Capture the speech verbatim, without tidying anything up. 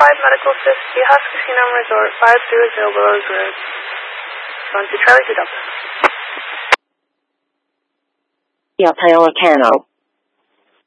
five Medical Assist, Seahawks Casino and Resort, five three zero Willows Road. Going to Charlie to Delta. Yeah, Pelicano.